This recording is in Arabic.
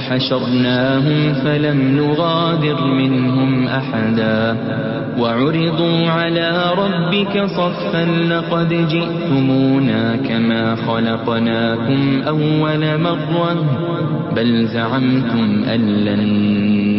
وحشرناهم فلم نغادر منهم أحدا وعرضوا على ربك صفا لقد جئتمونا كما خلقناكم أول مرة بل زعمتم أن لن